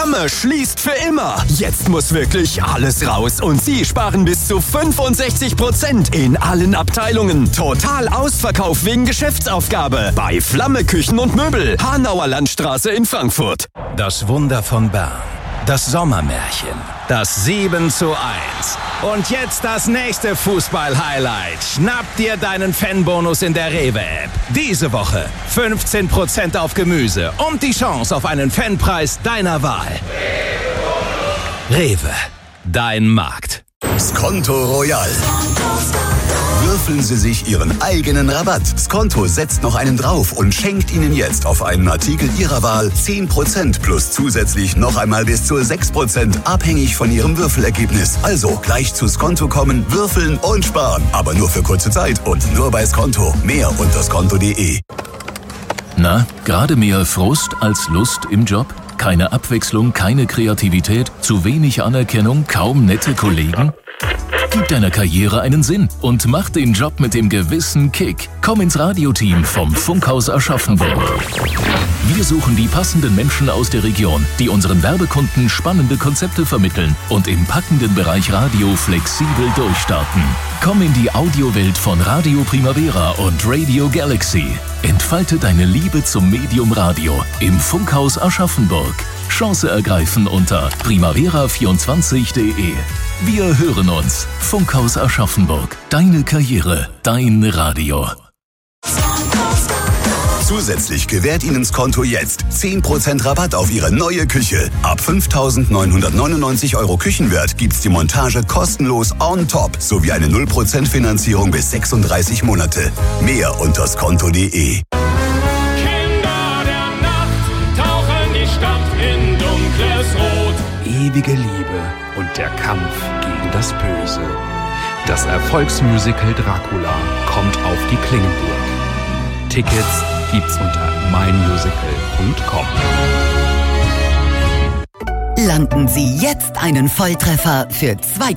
Flamme schließt für immer. Jetzt muss wirklich alles raus und Sie sparen bis zu 65% in allen Abteilungen. Total Ausverkauf wegen Geschäftsaufgabe. Bei Flamme Küchen und Möbel. Hanauer Landstraße in Frankfurt. Das Wunder von Bern. Das Sommermärchen. Das 7:1. Und jetzt das nächste Fußball-Highlight. Schnapp dir deinen Fanbonus in der Rewe-App. Diese Woche 15% auf Gemüse und die Chance auf einen Fanpreis deiner Wahl. Rewe. Dein Markt. Skonto Royal. Würfeln Sie sich Ihren eigenen Rabatt. Skonto setzt noch einen drauf und schenkt Ihnen jetzt auf einen Artikel Ihrer Wahl 10% plus zusätzlich noch einmal bis zu 6%, abhängig von Ihrem Würfelergebnis. Also gleich zu Skonto kommen, würfeln und sparen. Aber nur für kurze Zeit und nur bei Skonto. Mehr unter skonto.de. Na, gerade mehr Frust als Lust im Job? Keine Abwechslung, keine Kreativität, zu wenig Anerkennung, kaum nette Kollegen? Gib deiner Karriere einen Sinn und mach den Job mit dem gewissen Kick. Komm ins Radioteam vom Funkhaus Aschaffenburg. Wir suchen die passenden Menschen aus der Region, die unseren Werbekunden spannende Konzepte vermitteln und im packenden Bereich Radio flexibel durchstarten. Komm in die Audiowelt von Radio Primavera und Radio Galaxy. Entfalte deine Liebe zum Medium Radio im Funkhaus Aschaffenburg. Chance ergreifen unter primavera24.de. Wir hören uns. Funkhaus Aschaffenburg. Deine Karriere, dein Radio. Zusätzlich gewährt Ihnen Skonto jetzt 10% Rabatt auf Ihre neue Küche. Ab 5.999 € Küchenwert gibt's die Montage kostenlos on top sowie eine 0% Finanzierung bis 36 Monate. Mehr unter skonto.de. Kinder der Nacht tauchen die Stadt in dunkles Rot. Ewige Liebe und der Kampf gegen das Böse. Das Erfolgsmusical Dracula kommt auf die Klingenburg. Tickets gibt's unter meinmusical.com. Landen Sie jetzt einen Volltreffer für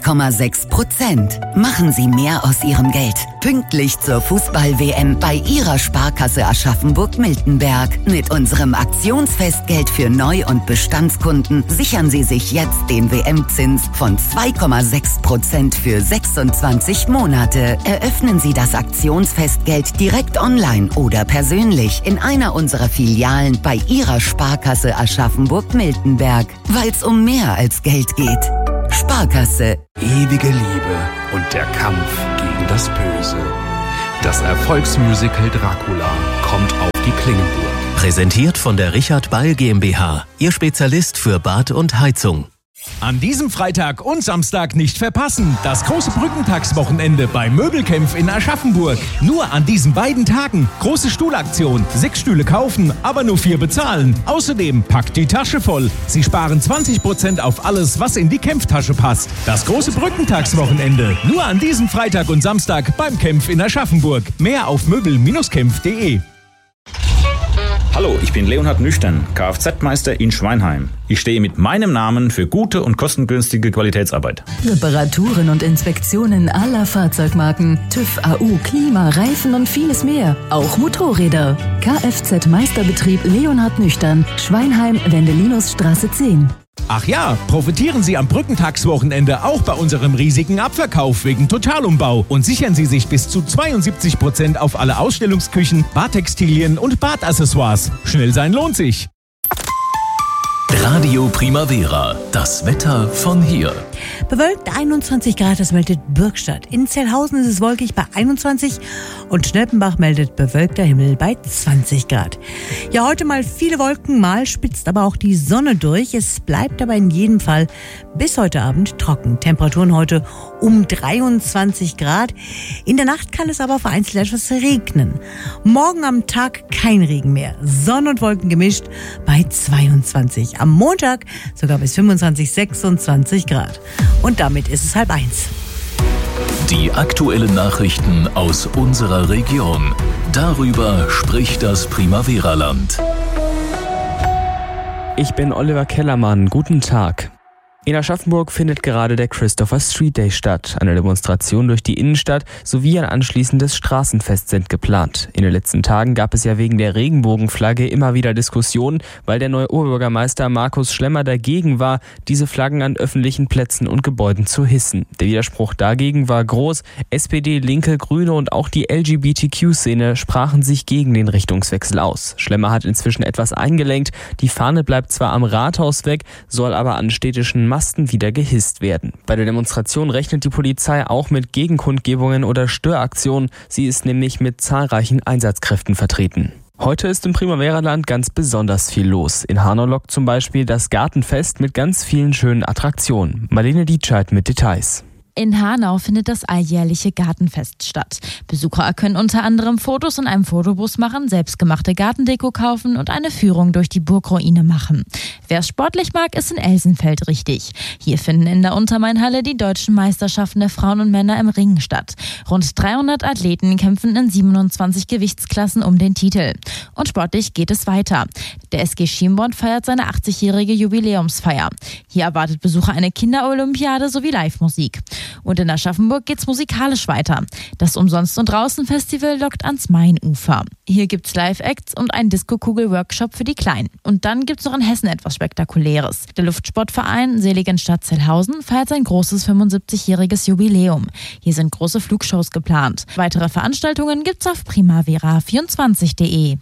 2,6%. Machen Sie mehr aus Ihrem Geld. Pünktlich zur Fußball-WM bei Ihrer Sparkasse Aschaffenburg-Miltenberg. Mit unserem Aktionsfestgeld für Neu- und Bestandskunden sichern Sie sich jetzt den WM-Zins von 2,6% für 26 Monate. Eröffnen Sie das Aktionsfestgeld direkt online oder persönlich in einer unserer Filialen bei Ihrer Sparkasse Aschaffenburg-Miltenberg. Weil es um mehr als Geld geht. Sparkasse. Ewige Liebe und der Kampf gegen das Böse. Das Erfolgsmusical Dracula kommt auf die Klingenburg. Präsentiert von der Richard Ball GmbH. Ihr Spezialist für Bad und Heizung. An diesem Freitag und Samstag nicht verpassen. Das große Brückentagswochenende bei Möbelkämpf in Aschaffenburg. Nur an diesen beiden Tagen. Große Stuhlaktion. 6 Stühle kaufen, aber nur 4 bezahlen. Außerdem packt die Tasche voll. Sie sparen 20% auf alles, was in die Kämpftasche passt. Das große Brückentagswochenende. Nur an diesem Freitag und Samstag beim Kämpf in Aschaffenburg. Mehr auf möbel-kämpf.de. Hallo, ich bin Leonhard Nüchtern, Kfz-Meister in Schweinheim. Ich stehe mit meinem Namen für gute und kostengünstige Qualitätsarbeit. Reparaturen und Inspektionen aller Fahrzeugmarken, TÜV, AU, Klima, Reifen und vieles mehr. Auch Motorräder. Kfz-Meisterbetrieb Leonhard Nüchtern, Schweinheim, Wendelinusstraße 10. Ach ja, profitieren Sie am Brückentagswochenende auch bei unserem riesigen Abverkauf wegen Totalumbau und sichern Sie sich bis zu 72% auf alle Ausstellungsküchen, Badtextilien und Badaccessoires. Schnell sein lohnt sich. Radio Primavera, das Wetter von hier. Bewölkt 21 Grad, das meldet Bürgstadt. In Zellhausen ist es wolkig bei 21 und Schneppenbach meldet bewölkter Himmel bei 20 Grad. Ja, heute mal viele Wolken, mal spitzt aber auch die Sonne durch. Es bleibt aber in jedem Fall bis heute Abend trocken. Temperaturen heute um 23 Grad. In der Nacht kann es aber vereinzelt etwas regnen. Morgen am Tag kein Regen mehr. Sonne und Wolken gemischt bei 22. Am Montag sogar bis 25, 26 Grad. Und damit ist es 12:30. Die aktuellen Nachrichten aus unserer Region. Darüber spricht das Primavera-Land. Ich bin Oliver Kellermann. Guten Tag. In Aschaffenburg findet gerade der Christopher Street Day statt. Eine Demonstration durch die Innenstadt sowie ein anschließendes Straßenfest sind geplant. In den letzten Tagen gab es ja wegen der Regenbogenflagge immer wieder Diskussionen, weil der neue Oberbürgermeister Markus Schlemmer dagegen war, diese Flaggen an öffentlichen Plätzen und Gebäuden zu hissen. Der Widerspruch dagegen war groß. SPD, Linke, Grüne und auch die LGBTQ-Szene sprachen sich gegen den Richtungswechsel aus. Schlemmer hat inzwischen etwas eingelenkt. Die Fahne bleibt zwar am Rathaus weg, soll aber an städtischen Masten wieder gehisst werden. Bei der Demonstration rechnet die Polizei auch mit Gegenkundgebungen oder Störaktionen. Sie ist nämlich mit zahlreichen Einsatzkräften vertreten. Heute ist im Primavera-Land ganz besonders viel los. In Hanau lockt zum Beispiel das Gartenfest mit ganz vielen schönen Attraktionen. Marlene Dietscheid mit Details. In Hanau findet das alljährliche Gartenfest statt. Besucher können unter anderem Fotos in einem Fotobus machen, selbstgemachte Gartendeko kaufen und eine Führung durch die Burgruine machen. Wer es sportlich mag, ist in Elsenfeld richtig. Hier finden in der Untermainhalle die deutschen Meisterschaften der Frauen und Männer im Ringen statt. Rund 300 Athleten kämpfen in 27 Gewichtsklassen um den Titel. Und sportlich geht es weiter. Der SG Schienborn feiert seine 80-jährige Jubiläumsfeier. Hier erwartet Besucher eine Kinderolympiade sowie Live-Musik. Und in Aschaffenburg geht's musikalisch weiter. Das Umsonst- und Draußen-Festival lockt ans Mainufer. Hier gibt's Live-Acts und einen Disco-Kugel-Workshop für die Kleinen. Und dann gibt's noch in Hessen etwas Spektakuläres. Der Luftsportverein Seligenstadt Zellhausen feiert sein großes 75-jähriges Jubiläum. Hier sind große Flugshows geplant. Weitere Veranstaltungen gibt's auf primavera24.de.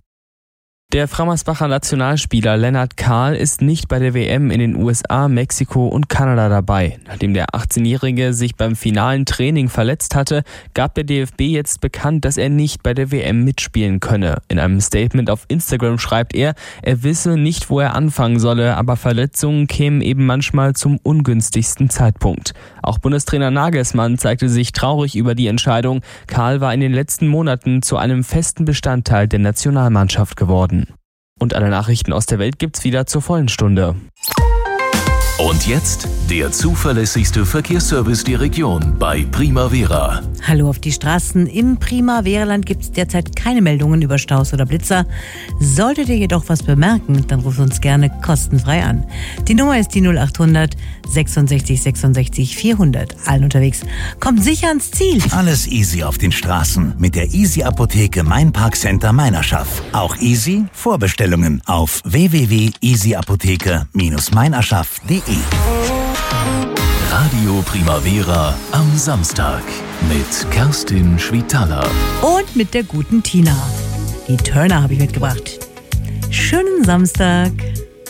Der Frammersbacher Nationalspieler Lennart Kahl ist nicht bei der WM in den USA, Mexiko und Kanada dabei. Nachdem der 18-Jährige sich beim finalen Training verletzt hatte, gab der DFB jetzt bekannt, dass er nicht bei der WM mitspielen könne. In einem Statement auf Instagram schreibt er wisse nicht, wo er anfangen solle, aber Verletzungen kämen eben manchmal zum ungünstigsten Zeitpunkt. Auch Bundestrainer Nagelsmann zeigte sich traurig über die Entscheidung. Kahl war in den letzten Monaten zu einem festen Bestandteil der Nationalmannschaft geworden. Und alle Nachrichten aus der Welt gibt's wieder zur vollen Stunde. Und jetzt der zuverlässigste Verkehrsservice der Region bei Primavera. Hallo auf die Straßen. Im Primavera-Land gibt es derzeit keine Meldungen über Staus oder Blitzer. Solltet ihr jedoch was bemerken, dann ruft uns gerne kostenfrei an. Die Nummer ist die 0800 66 66 400. Allen unterwegs. Kommt sicher ans Ziel. Alles easy auf den Straßen mit der Easy-Apotheke Mainparkcenter Meinerschaff. Auch easy Vorbestellungen auf www.easyapotheke-meinerschaff.de. Radio Primavera am Samstag mit Kerstin Schwitaler. Und mit der guten Tina. Die Turner habe ich mitgebracht. Schönen Samstag.